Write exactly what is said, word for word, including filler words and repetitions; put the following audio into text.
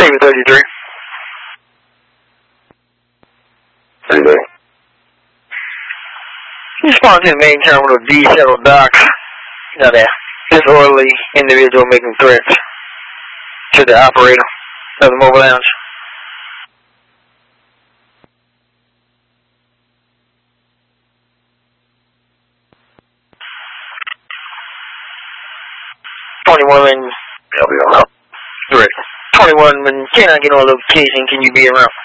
Navy thirty-three. thirty-three. Respond to the main terminal D shuttle dock. Got a disorderly individual making threats to the operator of the mobile lounge. twenty-one, when I'll be around. Right. twenty-one, when cannot get on location, can you be around?